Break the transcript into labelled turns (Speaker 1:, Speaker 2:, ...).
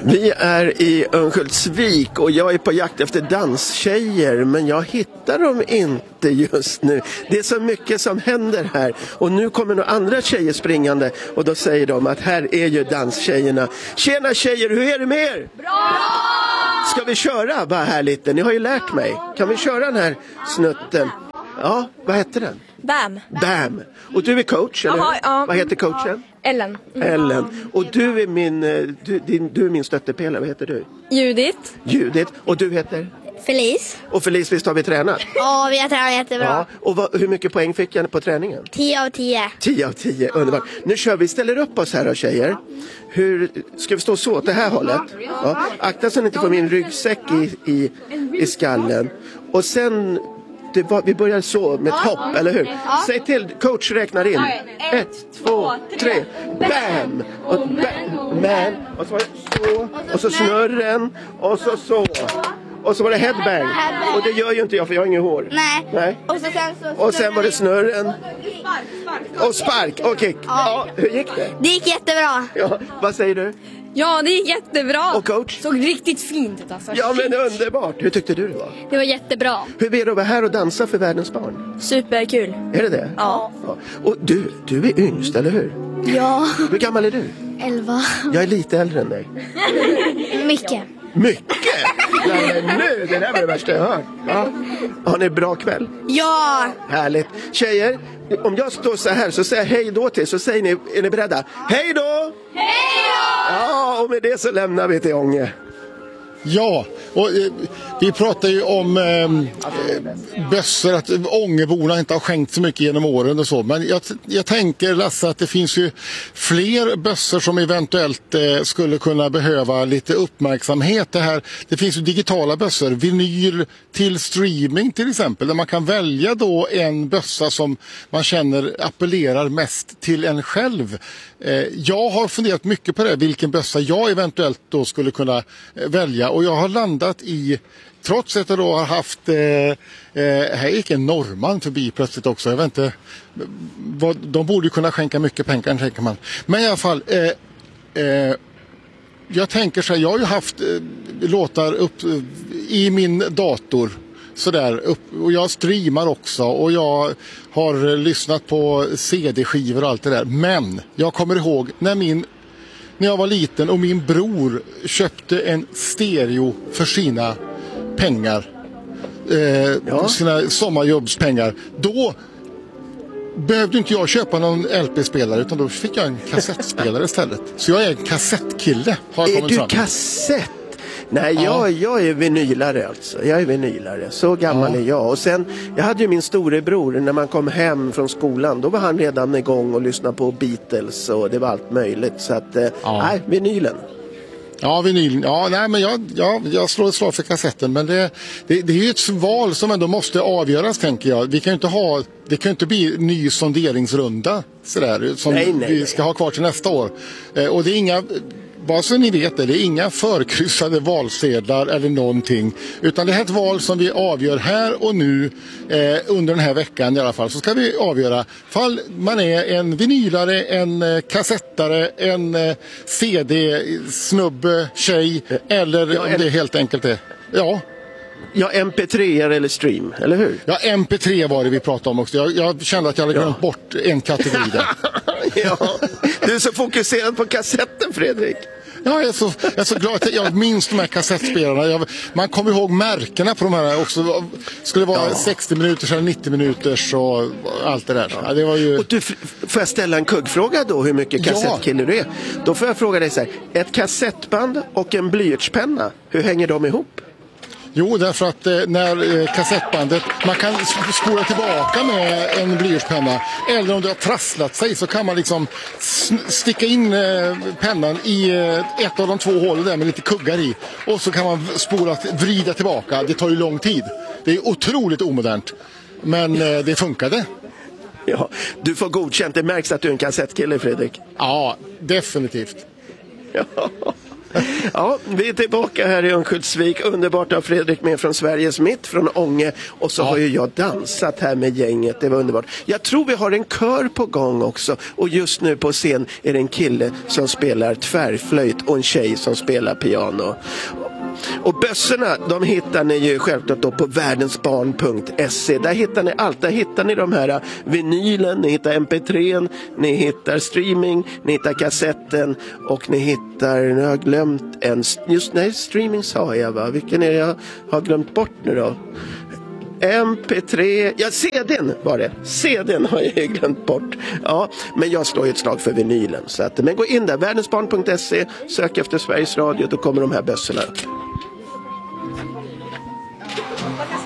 Speaker 1: Vi är i Örnsköldsvik och jag är på jakt efter danstjejer, men jag hittar dem inte just nu. Det är så mycket som händer här och nu kommer några andra tjejer springande och då säger de att här är ju danstjejerna. Tjena tjejer, hur är det med er?
Speaker 2: Bra!
Speaker 1: Ska vi köra bara här lite? Ni har ju lärt mig. Kan vi köra den här snutten? Ja, vad heter den?
Speaker 2: Bam.
Speaker 1: Bam. Och du är coach, eller?
Speaker 2: Aha, ja.
Speaker 1: Vad heter coachen?
Speaker 2: Ellen.
Speaker 1: Ellen. Och du är min stöttepelare. Vad heter du?
Speaker 2: Judith.
Speaker 1: Och du heter?
Speaker 3: Felice.
Speaker 1: Och Felice, visst har vi tränat?
Speaker 3: Ja, vi har tränat jättebra.
Speaker 1: Ja. Och hur mycket poäng fick jag på träningen?
Speaker 3: 10 av 10.
Speaker 1: 10 av 10, underbart. Nu kör vi, ställer upp oss här då tjejer. Ska vi stå så åt det här hållet? Ja. Akta så ni inte får min ryggsäck i skallen. Och sen... vi börjar så med ett hopp, eller hur? Säg till, coach räknar in. 1, 2, 3, bam! Och bam, och så var det så, och så snurren, och så. Och så var det headbang. Och det gör ju inte jag, för jag har inget hår.
Speaker 3: Nej.
Speaker 1: Och sen var det snurren. Och spark, och kick. Ja, hur gick det?
Speaker 3: Det gick jättebra.
Speaker 1: Ja, vad säger du?
Speaker 2: Ja, det gick jättebra.
Speaker 1: Och coach?
Speaker 2: Såg riktigt fint ut alltså.
Speaker 1: Ja, men underbart. Hur tyckte du det var?
Speaker 2: Det var jättebra.
Speaker 1: Hur är det att vara här och dansa för världens barn?
Speaker 2: Superkul.
Speaker 1: Är det det?
Speaker 2: Ja.
Speaker 1: Och du är yngst, eller hur?
Speaker 3: Ja.
Speaker 1: Hur gammal är du?
Speaker 3: 11.
Speaker 1: Jag är lite äldre än dig.
Speaker 3: Mycket.
Speaker 1: Mycket? Nej, men nu, det där var det värsta jag hört. Ja. Har ni bra kväll?
Speaker 3: Ja.
Speaker 1: Härligt. Tjejer, om jag står så här så säger jag hej då till, så säger ni, är ni beredda? Hej då!
Speaker 2: Hej då!
Speaker 1: Ja, och med det så lämnar vi till Ånge.
Speaker 4: Ja, och vi pratar ju om bössor, att Ångeborna inte har skänkt så mycket genom åren och så. Men jag tänker, Lasse, att det finns ju fler bössor som eventuellt skulle kunna behöva lite uppmärksamhet. Det finns ju digitala bössor, vinyl till streaming till exempel, där man kan välja då en bössa som man känner appellerar mest till en själv. Jag har funderat mycket på det, vilken bössa jag eventuellt då skulle kunna välja, och jag har landat i, trots att jag då har haft här gick en norrman förbi plötsligt också, jag vet inte de borde kunna skänka mycket pengar, tänker man, men i alla fall jag tänker så här, jag har ju haft låtar upp i min dator sådär upp, och jag streamar också, och jag har lyssnat på CD-skivor och allt det där. Men jag kommer ihåg när jag var liten och min bror köpte en stereo för sina pengar, sina sommarjobbspengar. Då behövde inte jag köpa någon LP-spelare, utan då fick jag en kassettspelare istället. Så jag är en kassettkille, har jag kommit fram.
Speaker 1: Är du kassett? Nej, jag är vinylare alltså. Jag är vinylare. Så gammal är jag. Och sen, jag hade ju min storebror när man kom hem från skolan. Då var han redan igång och lyssnade på Beatles och det var allt möjligt. Så att, nej, vinylen.
Speaker 4: Ja, vinylen. Ja, nej, men jag slår ett slag för kassetten. Men det är ju ett val som ändå måste avgöras, tänker jag. Det kan ju inte bli ny sonderingsrunda sådär, som vi ska ha kvar till nästa år. Och det är inga... Bara så ni vet det är inga förkryssade valsedlar eller någonting, utan det här är ett val som vi avgör här och nu under den här veckan i alla fall. Så ska vi avgöra fall man är en vinylare, en kassettare, en CD-snubbe, tjej, eller om det helt enkelt är...
Speaker 1: Ja, MP3 eller stream, eller hur?
Speaker 4: Ja, MP3 var det vi pratade om också. Jag kände att jag hade glömt bort en kategori där.
Speaker 1: Ja, du är så fokuserad på kassetten, Fredrik.
Speaker 4: Ja, jag är så glad att jag minns de här kassettspelarna. Man kommer ihåg märkena på de här också. Skulle det vara 60 minuters eller 90 minuters och allt det där. Ja, det var ju...
Speaker 1: Och du, får jag ställa en kuggfråga då, hur mycket kassettkille du är? Då får jag fråga dig så här, ett kassettband och en blyertspenna, hur hänger de ihop?
Speaker 4: Jo, därför att när kassettbandet, man kan spola tillbaka med en blyertspenna, eller om det har trasslat sig så kan man liksom sticka in pennan i ett av de två hålen där med lite kuggar i, och så kan man vrida tillbaka. Det tar ju lång tid. Det är otroligt omodernt, men det funkade.
Speaker 1: Ja, du får godkänt. Det märks att du är en kassettkille, Fredrik.
Speaker 4: Ja, definitivt.
Speaker 1: Ja. Ja, vi är tillbaka här i Örnsköldsvik. Underbart av Fredrik med från Sveriges mitt, från Ånge. Och så har ju jag dansat här med gänget. Det var underbart. Jag tror vi har en kör på gång också. Och just nu på scen är det en kille som spelar tvärflöjt och en tjej som spelar piano. Och bössorna, de hittar ni ju självklart då på världensbarn.se. Där hittar ni allt. Där hittar ni de här vinylen, ni hittar mp3, ni hittar streaming, ni hittar kassetten och ni hittar, nu har jag glömt en, just nej, streaming sa jag va? Vilken är det jag har glömt bort nu då? MP3, ja CDn var det. CDn har jag glömt bort. Ja, men jag slår ju ett slag för vinylen. Så att, men gå in där, världensbarn.se, sök efter Sveriges Radio, då kommer de här bössorna upp.